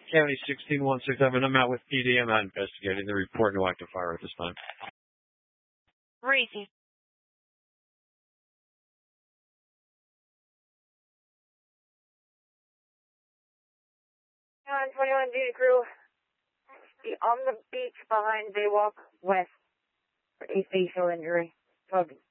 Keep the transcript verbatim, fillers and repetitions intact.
County sixteen one six seven. I'm out with P D. I'm out investigating the report. No active fire at this time. Receive. one twenty-one duty crew. Be on the beach behind Baywalk West for a facial injury. twelve